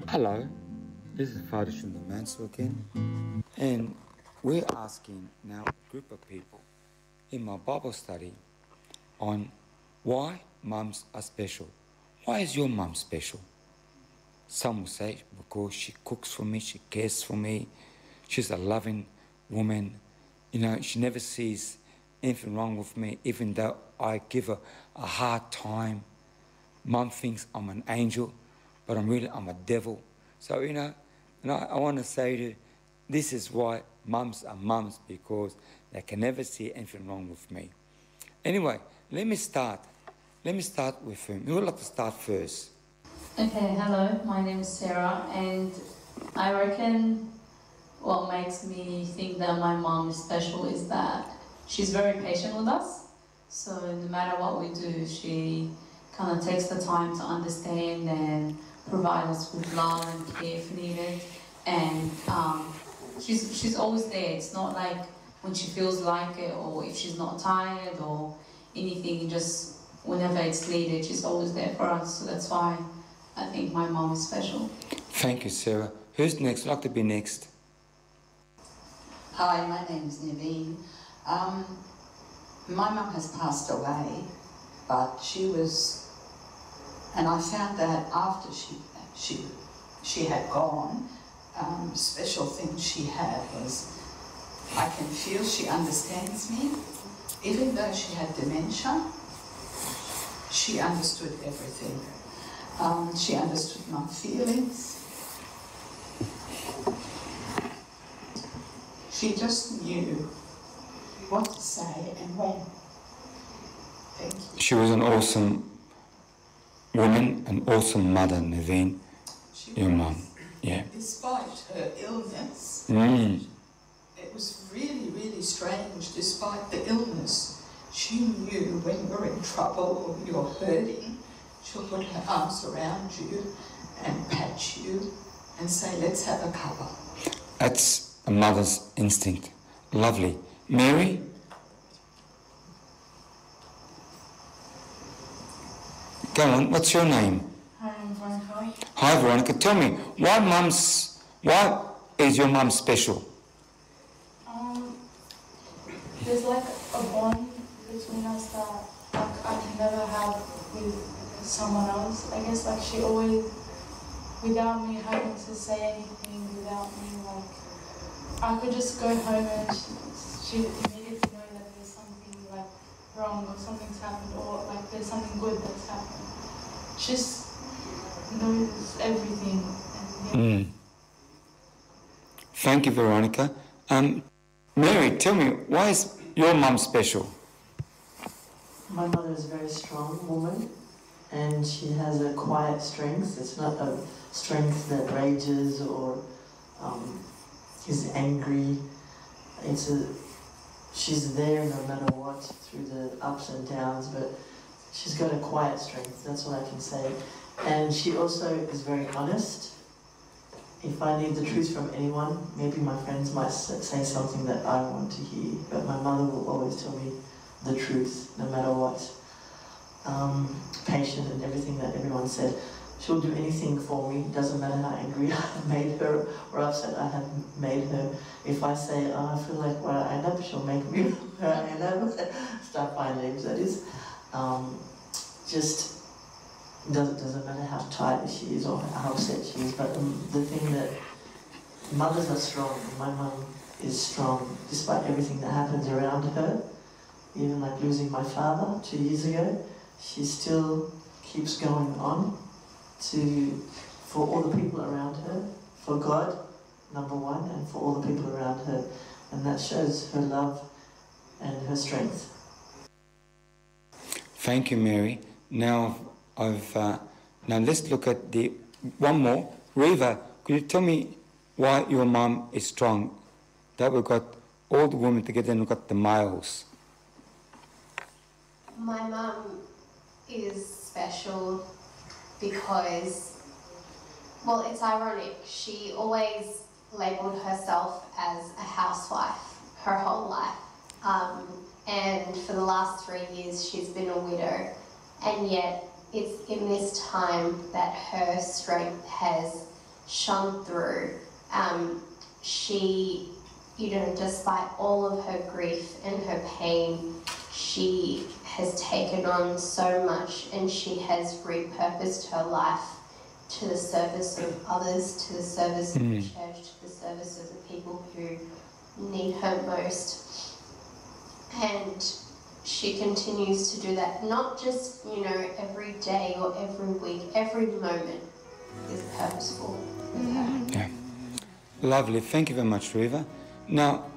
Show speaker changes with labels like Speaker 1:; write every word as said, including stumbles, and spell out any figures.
Speaker 1: Hello, this is Father Shunda Mansell again, and we're asking now a group of people in my Bible study on why mums are special. Why is your mum special? Some will say because she cooks for me, she cares for me, she's a loving woman, you know, she never sees anything wrong with me, even though I give her a hard time. Mum thinks I'm an angel, but I'm really, I'm a devil. So, you know, and I, I want to say to you, this is why mums are mums, because they can never see anything wrong with me. Anyway, let me start. Let me start with him. Who would like to start first?
Speaker 2: Okay, hello, my name is Sarah, and I reckon what makes me think that my mom is special is that she's very patient with us. So no matter what we do, she kind of takes the time to understand and provide us with love and care if needed. And um, she's, she's always there. It's not like when she feels like it, or if she's not tired or anything, just whenever it's needed, she's always there for us. So that's why I think my mom is special.
Speaker 1: Thank you, Sarah. Who's next? I'd like to be next.
Speaker 3: Hi, my name is Naveen. Um, my mum has passed away, but she was, and I found that after she she she had gone, um, special thing she had was, I can feel she understands me. Even though she had dementia, she understood everything. Um, she understood my feelings. She just knew what to say and when. Thank you.
Speaker 1: She was an awesome woman, an awesome mother, Naveen,
Speaker 3: She
Speaker 1: your
Speaker 3: was.
Speaker 1: mum. Yeah.
Speaker 3: Despite her illness,
Speaker 1: Mm.
Speaker 3: it was really, really strange. Despite the illness, she knew when you're in trouble or you're hurting, she'll put her arms around you and pat you and say, let's have a cuppa.
Speaker 1: That's a mother's instinct. Lovely. Mary? Go on, what's your name?
Speaker 2: Hi, I'm Veronica.
Speaker 1: Hi, Veronica. Tell me, why mum's, why is your mum special?
Speaker 4: Um, there's like a bond between us that like I can never have with someone else. I guess like she always, without me having to say anything, without me like, I could just go home and she, she immediately know that there's something like wrong or something's happened or like there's something good that's happened. She just knows everything. And, yeah.
Speaker 1: Mm. Thank you, Veronica. Um, Mary, tell me, why is your mum special?
Speaker 5: My mother is a very strong woman, and she has a quiet strength. It's not a strength that rages or um, is angry. It's a, she's there no matter what through the ups and downs, but she's got a quiet strength, that's what I can say. And she also is very honest. If I need the truth from anyone, maybe my friends might say something that I want to hear, but my mother will always tell me the truth, no matter what. Um, patient and everything that everyone said. She'll do anything for me, doesn't matter how angry I have made her or upset I have made her. If I say, oh, I feel like where I end up, she'll make me where I end up. Start my names, that is. Um, just doesn't, doesn't matter how tired she is or how upset she is, but um, the thing that mothers are strong, and my mum is strong despite everything that happens around her. Even like losing my father two years ago, she still keeps going on to, for all the people around her, for God, number one, and for all the people around her. And that shows her love and her strength.
Speaker 1: Thank you, Mary. Now, I've, uh, now let's look at the, one more. Reva, could you tell me why your mum is strong? That we've got all the women together and we've got the males.
Speaker 6: My mum is special because, well, it's ironic. She always labelled herself as a housewife her whole life. Um, and for the last three years, she's been a widow. And yet, it's in this time that her strength has shone through. Um, she, you know, despite all of her grief and her pain, she has taken on so much, and she has repurposed her life to the service of others, to the service mm. of the church, to the service of the people who need her most. And she continues to do that, not just, you know, every day or every week, every moment is purposeful with her.
Speaker 1: Yeah. Lovely. Thank you very much, Riva. Now,